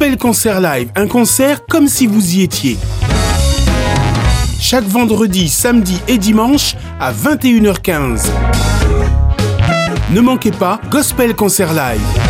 Gospel Concert Live, un concert comme si vous y étiez. Chaque vendredi, samedi et dimanche à 21h15. Ne manquez pas Gospel Concert Live.